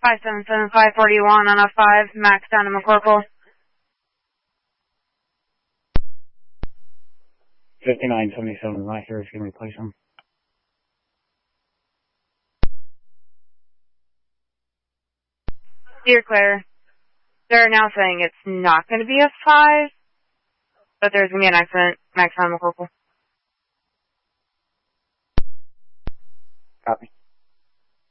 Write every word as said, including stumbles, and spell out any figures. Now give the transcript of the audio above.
five seven seven, five four one on a five, max down to McCorkle. fifty-nine seventy-seven, right here is going to replace him. Dear Claire, they're now saying it's not going to be a five, but there's going to be an accident, max down to McCorkle. Copy.